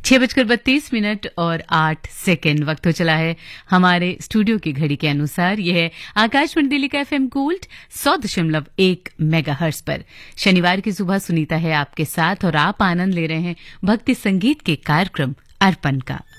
6:32 और 8 सेकेंड वक्त हो चला है हमारे स्टूडियो की घड़ी के अनुसार। यह है आकाशवाणी दिल्ली का FM गोल्ड 100.1 मेगाहर्ट्ज पर। शनिवार की सुबह सुनीता है आपके साथ और आप आनंद ले रहे हैं भक्ति संगीत के कार्यक्रम अर्पण का।